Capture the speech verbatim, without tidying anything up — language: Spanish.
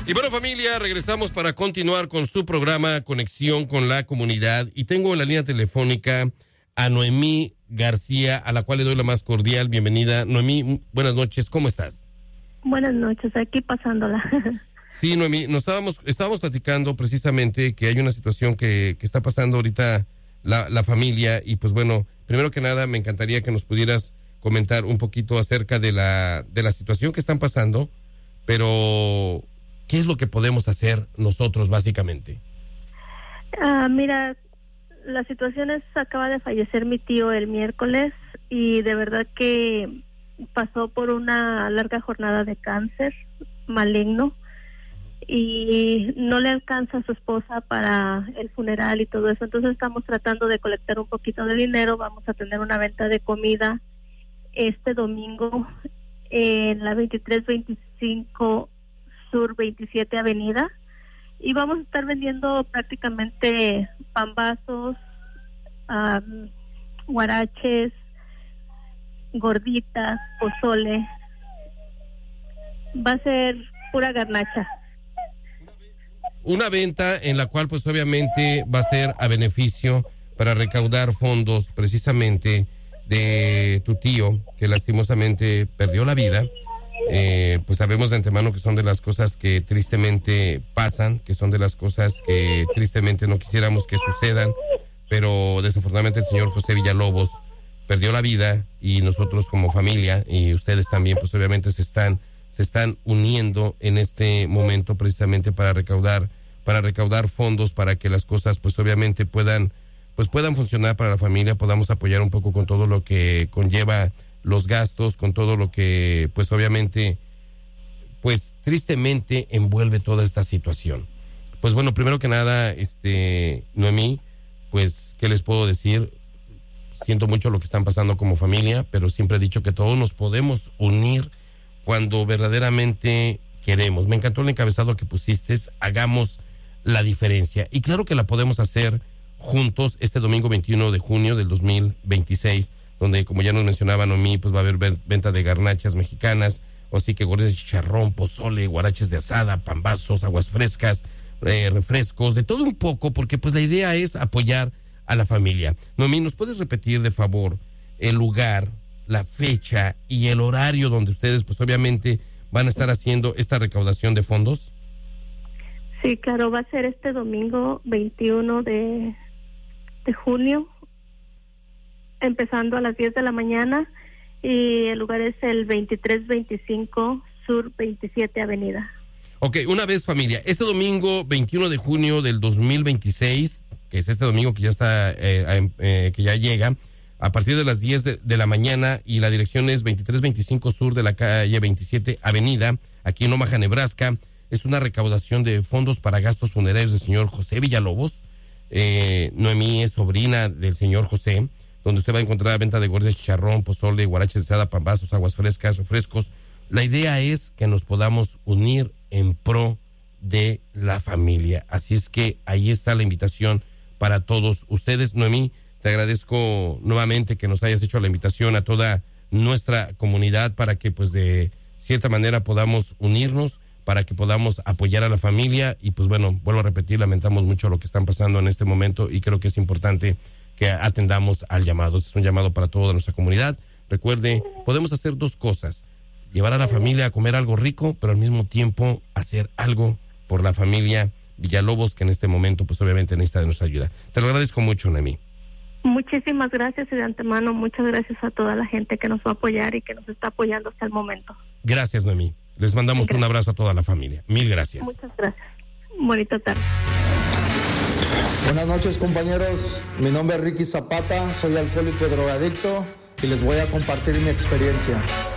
Y bueno, familia, regresamos para continuar con su programa Conexión con la Comunidad. Y tengo en la línea telefónica a Noemí García, a la cual le doy la más cordial bienvenida. Noemí, buenas noches, ¿cómo estás? Buenas noches, aquí pasándola. Sí, Noemí, nos estábamos, estábamos platicando precisamente que hay una situación que, que está pasando ahorita la, la familia. Y pues bueno, primero que nada me encantaría que nos pudieras comentar un poquito acerca de la, de la situación que están pasando, pero ¿qué es lo que podemos hacer nosotros básicamente? Uh, mira, la situación es, acaba de fallecer mi tío el miércoles y de verdad que pasó por una larga jornada de cáncer maligno y no le alcanza a su esposa para el funeral y todo eso, entonces estamos tratando de colectar un poquito de dinero. Vamos a tener una venta de comida este domingo en la veintitrés veinticinco Sur veintisiete Avenida, y vamos a estar vendiendo prácticamente pambazos, um, guaraches, gorditas, pozole. Va a ser pura garnacha. Una venta en la cual pues obviamente va a ser a beneficio para recaudar fondos precisamente de tu tío, que lastimosamente perdió la vida. Eh, pues sabemos de antemano que son de las cosas que tristemente pasan, que son de las cosas que tristemente no quisiéramos que sucedan, pero desafortunadamente el señor José Villalobos perdió la vida, y nosotros como familia y ustedes también pues obviamente se están se están uniendo en este momento precisamente para recaudar para recaudar fondos para que las cosas pues obviamente puedan pues puedan funcionar para la familia, podamos apoyar un poco con todo lo que conlleva los gastos, con todo lo que pues obviamente pues tristemente envuelve toda esta situación. Pues bueno, primero que nada, este Noemí, pues ¿qué les puedo decir? Siento mucho lo que están pasando como familia, pero siempre he dicho que todos nos podemos unir cuando verdaderamente queremos. Me encantó el encabezado que pusiste, hagamos la diferencia, y claro que la podemos hacer juntos este domingo veintiuno de junio del dos mil veintiséis, donde, como ya nos mencionaba Noemí, pues va a haber venta de garnachas mexicanas, o así que gorditas de chicharrón, pozole, guaraches de asada, pambazos, aguas frescas, eh, refrescos, de todo un poco, porque pues la idea es apoyar a la familia. Noemí, ¿nos puedes repetir de favor el lugar, la fecha y el horario donde ustedes pues obviamente van a estar haciendo esta recaudación de fondos? Sí, claro, va a ser este domingo veintiuno de, de junio, empezando a las diez de la mañana, y el lugar es el veintitrés veinticinco Sur veintisiete Avenida. Ok, una vez familia, este domingo veintiuno de junio del dos mil veintiséis, que es este domingo que ya está, eh, eh, que ya llega, a partir de las diez de, de la mañana, y la dirección es veintitrés veinticinco Sur de la calle veintisiete Avenida, aquí en Omaha, Nebraska. Es una recaudación de fondos para gastos funerarios del señor José Villalobos. Eh, Noemí es sobrina del señor José, donde usted va a encontrar venta de gorditas de chicharrón, pozole, guaraches de asada, pambazos, aguas frescas, refrescos. La idea es que nos podamos unir en pro de la familia. Así es que ahí está la invitación para todos ustedes. Noemí, te agradezco nuevamente que nos hayas hecho la invitación a toda nuestra comunidad para que pues de cierta manera podamos unirnos, para que podamos apoyar a la familia. Y pues bueno, vuelvo a repetir, lamentamos mucho lo que están pasando en este momento, y creo que es importante que atendamos al llamado. Este es un llamado para toda nuestra comunidad. Recuerde, podemos hacer dos cosas: llevar a la familia a comer algo rico, pero al mismo tiempo hacer algo por la familia Villalobos, que en este momento pues obviamente necesita de nuestra ayuda. Te lo agradezco mucho, Noemí. Muchísimas gracias, y de antemano muchas gracias a toda la gente que nos va a apoyar y que nos está apoyando hasta el momento. Gracias, Noemí. Les mandamos gracias. Un abrazo a toda la familia. Mil gracias. Muchas gracias. Bonita tarde. Buenas noches, compañeros. Mi nombre es Ricky Zapata, soy alcohólico y drogadicto, y les voy a compartir mi experiencia.